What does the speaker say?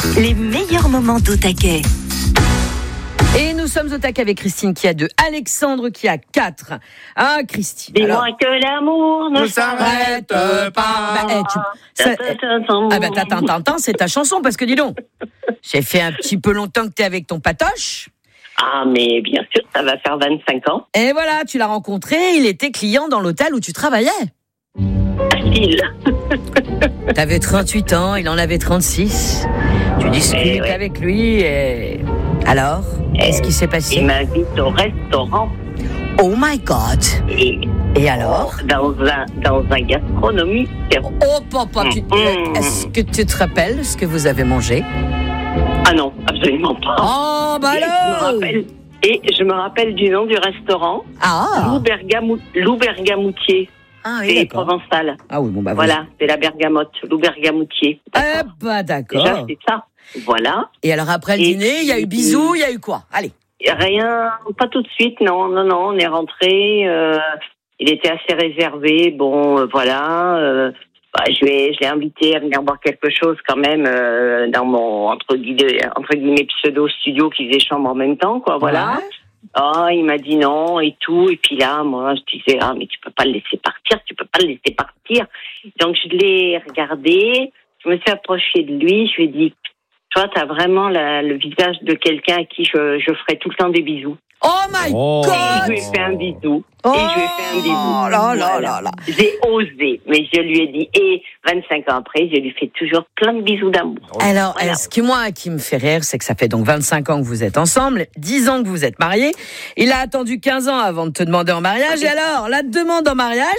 Les meilleurs moments d'Au Taquet. Et nous sommes au taquet avec Christine qui a 2, Alexandre qui a 4. Ah, Christine. Dis-moi que l'amour ne s'arrête pas. Attends, c'est ta chanson, parce que dis donc, j'ai fait un petit peu longtemps que t'es avec ton patoche. Ah, mais bien sûr, ça va faire 25 ans. Et voilà, tu l'as rencontré, il était client dans l'hôtel où tu travaillais. Facile. T'avais 38 ans, il en avait 36. Tu discutes avec lui et... Alors, qu'est-ce qui s'est passé? Il m'invite au restaurant. Oh my God! Et alors? Dans un gastronomique. Oh papa, est-ce que tu te rappelles ce que vous avez mangé? Ah non, absolument pas. Oh, bah alors! Je me rappelle du nom du restaurant. Ah! Lou Bergamoutier. Ah oui, c'est d'accord. provençal. Ah oui, bon bah voilà, c'est la bergamote, Lou Bergamoutier. Eh bah d'accord. Déjà, c'est ça. Voilà. Et alors après le dîner, il y a eu bisous, il y a eu quoi? Allez. Rien, pas tout de suite, non, on est rentré. Il était assez réservé. Bon, voilà. Je l'ai invité à venir boire quelque chose quand même dans mon entre guillemets pseudo studio qui faisait chambre en même temps, quoi. Voilà. Ouais. Oh, il m'a dit non et tout. Et puis là, moi, je disais mais tu peux pas le laisser partir. Donc je l'ai regardé. Je me suis approchée de lui. Je lui ai dit, toi, t'as vraiment le visage de quelqu'un à qui je ferais tout le temps des bisous. Oh my God! Et je lui ai fait un bisou. Oh là. J'ai osé, mais je lui ai dit, et 25 ans après, je lui fais toujours plein de bisous d'amour. Alors, ce qui me fait rire, c'est que ça fait donc 25 ans que vous êtes ensemble, 10 ans que vous êtes mariés. Il a attendu 15 ans avant de te demander en mariage. Et alors, la demande en mariage,